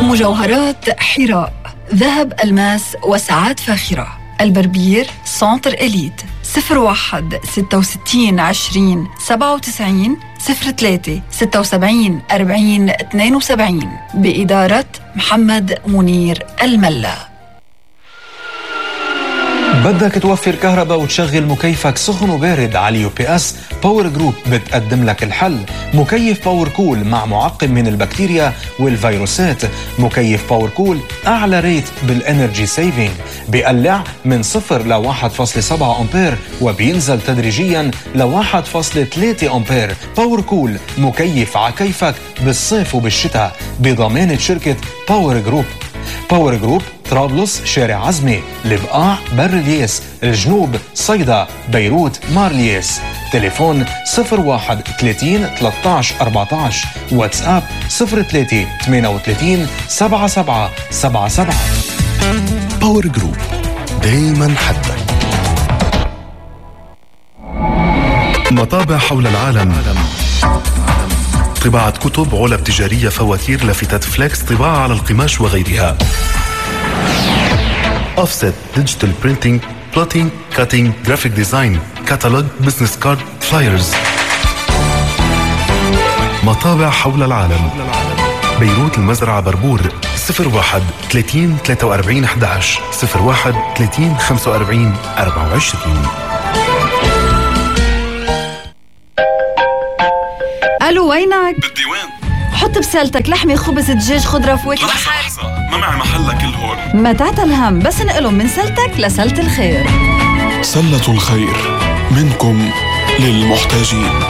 مجوهرات حراء، ذهب، ألماس وساعات فاخرة. البربير سنتر إليت 01 66 20 97 03 76 40 72 بإدارة محمد منير الملا. بدك توفر كهرباء وتشغل مكيفك سخن وبارد على UPS؟ باور جروب بتقدم لك الحل. مكيف باور كول مع معقم من البكتيريا والفيروسات. مكيف باور كول أعلى ريت بالإنرجي سيفينج، بيقلع من 0 ل 1.7 أمبير وبينزل تدريجيا ل 1.3 أمبير. باور كول مكيف عكيفك بالصيف وبالشتاء بضمانة شركة باور جروب. باور جروب طرابلس، شارع عزمي، البقاع، بر الياس، الجنوب، صيدا، بيروت، مارلياس. تليفون 01 30 13 14. واتساب 03 38 77 77. باور جروب، دايما حدك. مطابع حول العالم، طباعة كتب، علب تجارية، فواتير، لافتات فليكس، طباعة على القماش وغيرها. Offset, digital printing, plotting, cutting, graphic design, catalog, business card, flyers. مطابع حول العالم. بيروت، المزرعة، بربور. 01 30 43 11 01 30 45 24. الو، وينك؟ بالديوان. حط بسالتك لحمة، خبز، دجاج، خضرة، فواكه. لحظة، ما معي محلك كل هول. ما تعتل هم، بس نقلهم من سلتك لسلة الخير. سلة الخير، منكم للمحتاجين.